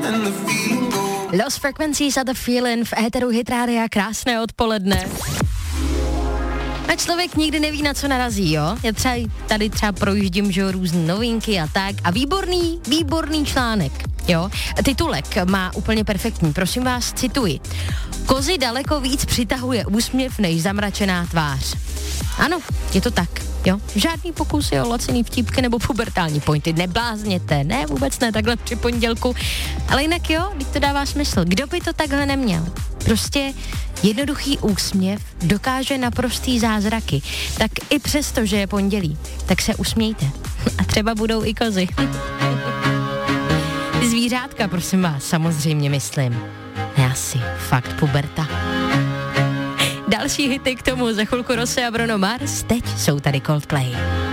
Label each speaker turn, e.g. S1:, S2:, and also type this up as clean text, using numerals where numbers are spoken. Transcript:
S1: Lost Frequencies a The Feeling v éteru Hit Rádia, krásné odpoledne. A člověk nikdy neví, na co narazí, jo? Já tady projíždím, že různé novinky a tak. A výborný článek, jo? Titulek má úplně perfektní, prosím vás, cituji. Kozy daleko víc přitahuje úsměv než zamračená tvář. Ano, je to tak, jo? Žádný pokusy o laciný vtípky nebo pubertální pointy, neblázněte, ne, vůbec ne, takhle při pondělku. Ale jinak jo, teď to dává smysl. Kdo by to takhle neměl? Prostě jednoduchý úsměv dokáže naprostý zázraky. Tak i přesto, že je pondělí, tak se usmějte. A třeba budou i kozy. Zvířátka, prosím vás, samozřejmě myslím. Asi fakt puberta. Další hity k tomu, za chvilku Rosé a Bruno Mars, teď jsou tady Coldplay.